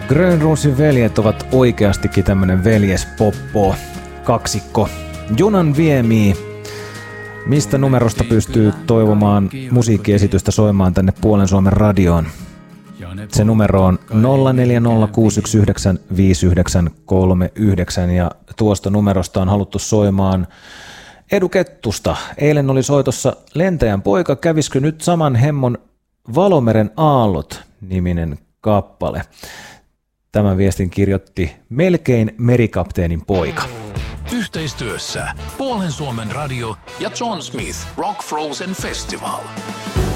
Grönroosin veljet ovat oikeastikin tämmönen veljespoppo, kaksikko. Junan viemii. Mistä numerosta pystyy toivomaan musiikkiesitystä soimaan tänne Puolen Suomen radioon? Se numero on 0406195939 ja tuosta numerosta on haluttu soimaan Edu Kettusta. Eilen oli soitossa Lentäjän poika, kävisikö nyt saman hemmon Valomeren aallot -niminen kappale. Tämän viestin kirjoitti melkein merikapteenin poika. Yhteistyössä Puolen Suomen radio ja John Smith Rock Frozen Festival.